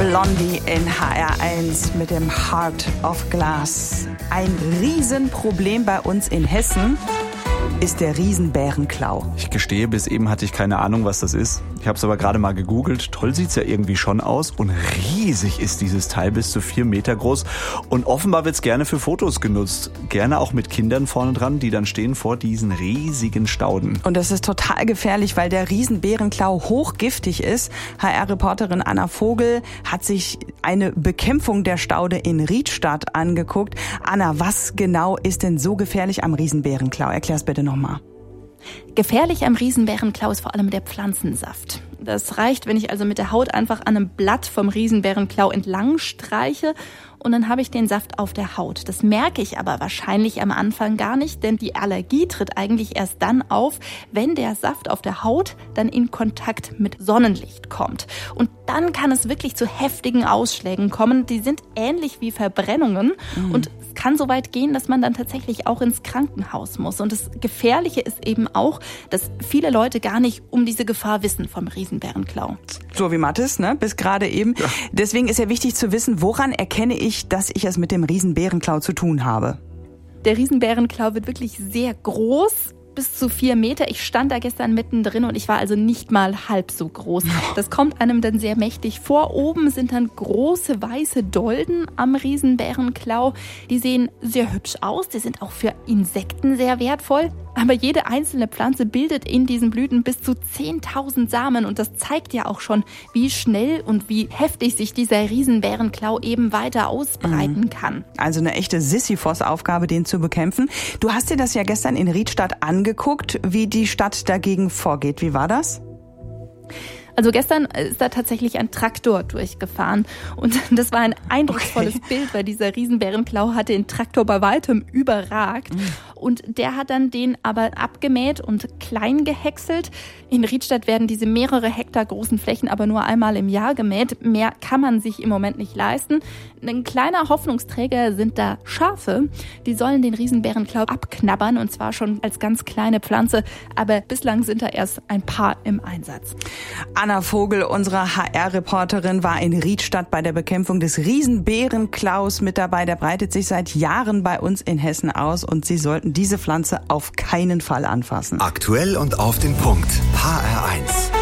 Blondie in HR1 mit dem Heart of Glass. Ein Riesenproblem bei uns in Hessen ist der Riesenbärenklau. Ich gestehe, bis eben hatte ich keine Ahnung, was das ist. Ich habe es aber gerade mal gegoogelt. Toll sieht's ja irgendwie schon aus. Und riesig ist dieses Teil, bis zu 4 Meter groß. Und offenbar wird's gerne für Fotos genutzt. Gerne auch mit Kindern vorne dran, die dann stehen vor diesen riesigen Stauden. Und das ist total gefährlich, weil der Riesenbärenklau hochgiftig ist. HR-Reporterin Anna Vogel hat sich eine Bekämpfung der Staude in Riedstadt angeguckt. Anna, was genau ist denn so gefährlich am Riesenbärenklau? Erklär's bitte nochmal. Gefährlich am Riesenbärenklau ist vor allem der Pflanzensaft. Das reicht, wenn ich also mit der Haut einfach an einem Blatt vom Riesenbärenklau entlang streiche und dann habe ich den Saft auf der Haut. Das merke ich aber wahrscheinlich am Anfang gar nicht, denn die Allergie tritt eigentlich erst dann auf, wenn der Saft auf der Haut dann in Kontakt mit Sonnenlicht kommt. Und dann kann es wirklich zu heftigen Ausschlägen kommen. Die sind ähnlich wie Verbrennungen und es kann so weit gehen, dass man dann tatsächlich auch ins Krankenhaus muss. Und das Gefährliche ist eben auch, dass viele Leute gar nicht um diese Gefahr wissen vom Riesenbärenklau. So wie Mathis, ne? Bis gerade eben. Ja. Deswegen ist ja wichtig zu wissen, woran erkenne ich, dass ich es mit dem Riesenbärenklau zu tun habe. Der Riesenbärenklau wird wirklich sehr groß, bis zu 4 Meter. Ich stand da gestern mittendrin und ich war also nicht mal halb so groß. Das kommt einem dann sehr mächtig vor. Oben sind dann große weiße Dolden am Riesenbärenklau. Die sehen sehr hübsch aus. Die sind auch für Insekten sehr wertvoll. Aber jede einzelne Pflanze bildet in diesen Blüten bis zu 10.000 Samen. Und das zeigt ja auch schon, wie schnell und wie heftig sich dieser Riesenbärenklau eben weiter ausbreiten kann. Also eine echte Sisyphos-Aufgabe, den zu bekämpfen. Du hast dir das ja gestern in Riedstadt angeguckt, wie die Stadt dagegen vorgeht. Wie war das? Also gestern ist da tatsächlich ein Traktor durchgefahren und das war ein eindrucksvolles Bild, weil dieser Riesenbärenklau hatte den Traktor bei weitem überragt und der hat dann den aber abgemäht und klein gehäckselt. In Riedstadt werden diese mehrere Hektar großen Flächen aber nur einmal im Jahr gemäht. Mehr kann man sich im Moment nicht leisten. Ein kleiner Hoffnungsträger sind da Schafe. Die sollen den Riesenbärenklau abknabbern und zwar schon als ganz kleine Pflanze, aber bislang sind da erst ein paar im Einsatz. Anna Vogel, unsere HR-Reporterin, war in Riedstadt bei der Bekämpfung des Riesenbärenklaus mit dabei. Der breitet sich seit Jahren bei uns in Hessen aus und Sie sollten diese Pflanze auf keinen Fall anfassen. Aktuell und auf den Punkt. HR1.